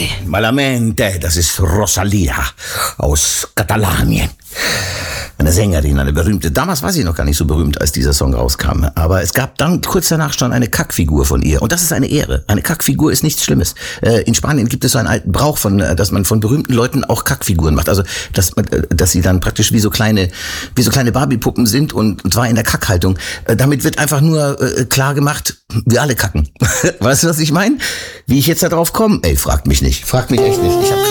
Malamente, das ist Rosalia aus Katalanien. Eine Sängerin, eine berühmte. Damals war sie noch gar nicht so berühmt, als dieser Song rauskam. Aber es gab dann kurz danach schon eine Kackfigur von ihr. Und das ist eine Ehre. Eine Kackfigur ist nichts Schlimmes. In Spanien gibt es so einen alten Brauch, dass man von berühmten Leuten auch Kackfiguren macht. Also, dass sie dann praktisch wie so kleine Barbiepuppen sind und zwar in der Kackhaltung. Damit wird einfach nur klar gemacht, wir alle kacken. Weißt du, was ich meine? Wie ich jetzt da drauf komme? Ey, fragt mich nicht. Fragt mich echt nicht. Ich habe